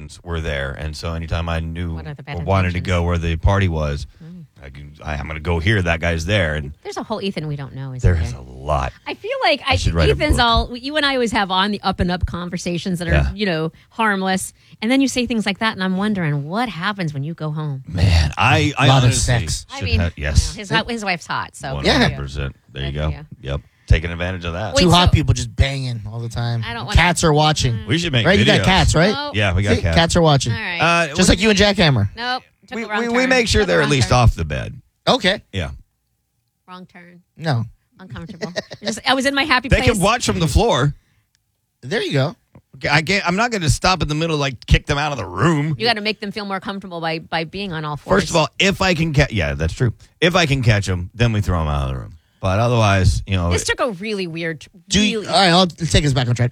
students were there, and so anytime I knew What are the bad or wanted to intentions? go where the party was, I'm going to go here. That guy's there, and There's a whole Ethan we don't know. there is a lot. I feel like should write a Ethan's book. you and I always have on the up and up conversations that are, harmless. And then you say things like that, and I'm wondering what happens when you go home. Man, I A lot of honestly sex. I should mean, have- yes, his wife's hot, so 100%. There you go. Yeah. Yep, taking advantage of that. Wait, Two so- hot people just banging all the time. I don't wanna- Cats are watching. We should make Right? You got videos. cats, right? No. Yeah, we got See? cats. Cats are watching. All right. Just like you and Jackhammer. Nope. Took we, a wrong we, turn. we make sure Took a they're at wrong least turn. off the bed. Okay. Yeah, Wrong turn. No. Uncomfortable. I was in my happy they place. can watch from the floor. There you go. Okay, I'm not going to stop in the middle, like kick them out of the room. You got to make them feel more comfortable by being on all fours. First of all, if I can catch, yeah, that's true. If I can catch them, then we throw them out of the room. But otherwise, this took a really weird. Do you, all right, I'll take us back on track.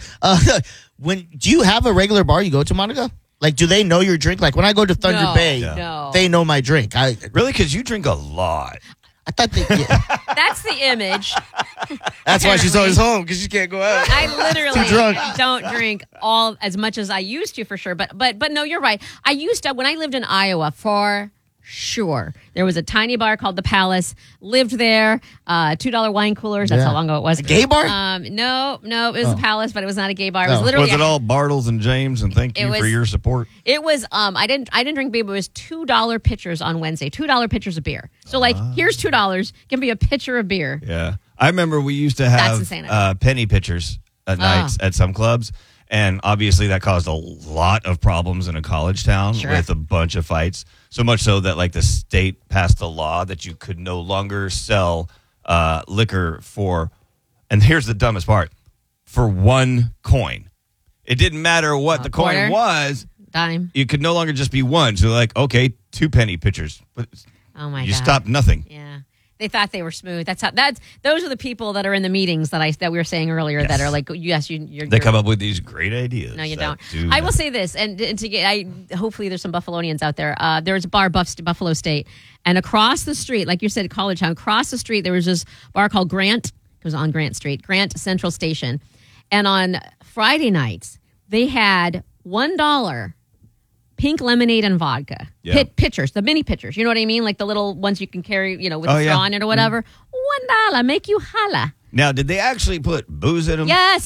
Do you have a regular bar you go to, Monica? Like, do they know your drink? Like, when I go to Thunder No, Bay, no. they know my drink. really, because you drink a lot. I thought they. Yeah. That's the image. That's why she's always home, because she can't go out. I literally Too drunk. don't drink as much as I used to, for sure. But no, you're right. I used to when I lived in Iowa for sure. There was a tiny bar called the Palace. Lived there. $2 wine coolers. That's Yeah. how long ago it was. A gay bar? No, it was the Palace, but it was not a gay bar. It was Oh. literally. Was it all Bartles and James? And thank It you for was- your support. It was I didn't drink beer, but it was $2 pitchers on Wednesday. $2 pitchers of beer. So like here's $2. Give me a pitcher of beer. Yeah, I remember we used to That's have insanity. penny pitchers at nights at some clubs, and obviously that caused a lot of problems in a college town Sure. with a bunch of fights. So much so that like the state passed a law that you could no longer sell liquor for, and here's the dumbest part, for one coin. It didn't matter what the coin quarter? was. Dime. You could no longer just be one. So like, okay, 2 penny pitchers, but Oh my you god. stopped nothing. Yeah. They thought they were smooth. Those are the people that are in the meetings that we were saying earlier Yes. that are like, yes, you're. They come up with these great ideas. No, you that don't. do I will that. say this, and to get, hopefully there's some Buffalonians out there. There's a bar, Buffalo State, and across the street, like you said, College Town, across the street, there was this bar called Grant. It was on Grant Street, Grant Central Station, and on Friday nights they had $1 pink lemonade and vodka. Yeah. Pitchers, the mini pitchers. You know what I mean? Like the little ones you can carry, with Oh, a yeah. straw in it or whatever. $1 make you holla. Now, did they actually put booze in them? Yes,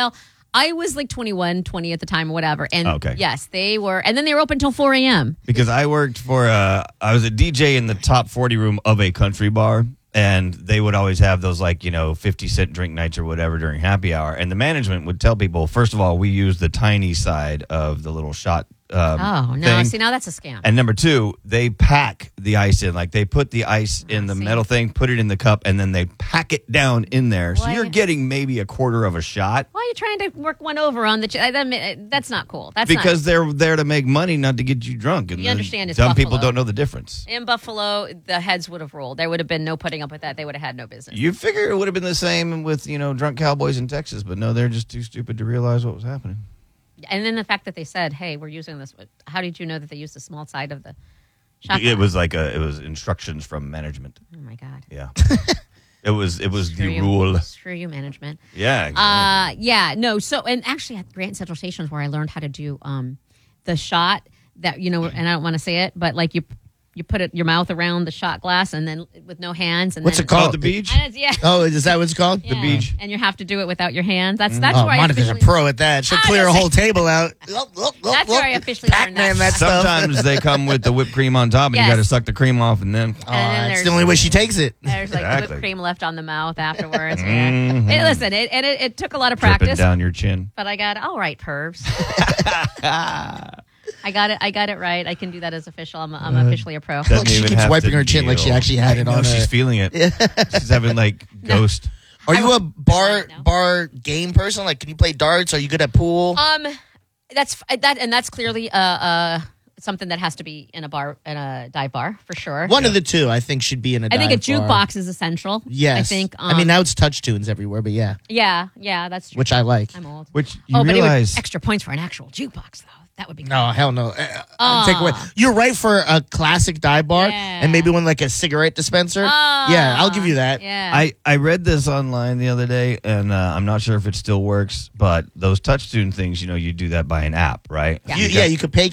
I was like 21, 20 at the time or whatever. And Okay. yes, they were. And then they were open till 4 a.m. Because I worked for, I was a DJ in the top 40 room of a country bar, and they would always have those 50-cent drink nights or whatever during happy hour. And the management would tell people, first of all, we use the tiny side of the little shot Oh, no. thing. See, now that's a scam. And number two, they pack the ice in. Like they put the ice in the see. metal thing, put it in the cup, and then they pack it down in there. So Why- you're getting maybe a quarter of a shot. Why are you trying to work one over on the... that's not cool. That's Because they're there to make money, not to get you drunk. And You understand it's some people Buffalo. don't know the difference. In Buffalo, the heads would have rolled. There would have been no putting up with that. They would have had no business. You figure it would have been the same with, drunk cowboys in Texas, but no, they're just too stupid to realize what was happening. And then the fact that they said, hey, we're using this... How did you know that they used the small side of the shot It glass? was it was instructions from management. Oh, my God. Yeah. It was Screw the you. rule. Screw you, management. Yeah. Exactly. No. So, and actually at Grant Central Station is where I learned how to do the shot that, and I don't want to say it, but like you put your mouth around the shot glass and then with no hands. And What's then, it called? the beach? And it's, yeah. Oh, is that what it's called? Yeah. beach. And you have to do it without your hands. That's Oh, where I Monica's a officially, pro at that. She'll I clear a just- whole table out. That's where I officially learned Pac-Man that. stuff. Sometimes they come with the whipped cream on top, and Yes. you got to suck the cream off, and then Oh, And then that's there's- the only way she takes it. There's like Exactly. whipped cream left on the mouth afterwards. Yeah. Listen, it took a lot of dripping practice, down your chin. but I got it. All right, pervs. I got it right. I can do that as official. I'm officially a pro. Doesn't Look, she even keeps have wiping to her chin like she kneel. actually had I it know, on her. she's feeling it. She's having ghost. Are you a No. bar game person? Like, can you play darts? Are you good at pool? That's clearly something that has to be in a dive bar for sure. One of the two, I think, should be in a I think a dive bar. jukebox is essential. Yes. I think. I mean, now it's touch tunes everywhere, but yeah, yeah, that's true. which I like. I'm old. Which you but realize. extra points for an actual jukebox though. That would be No, hell no. Take away. You're right for a classic dive bar Yeah. and maybe one like a cigarette dispenser. Yeah, I'll give you that. Yeah. I read this online the other day, and I'm not sure if it still works, but those touch tune things, you do that by an app, right? Yeah. You could pay